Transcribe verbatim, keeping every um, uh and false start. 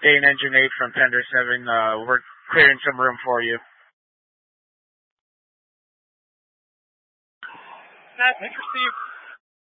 Dane Engine eight from Tender seven. Uh, we're clearing some room for you. That's interesting.